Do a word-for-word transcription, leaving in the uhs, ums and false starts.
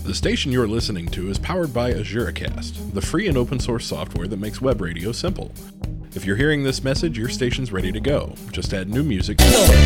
The station you're listening to is powered by AzureCast, the free and open source software that makes web radio simple. If you're hearing this message, your station's ready to go. Just add new music.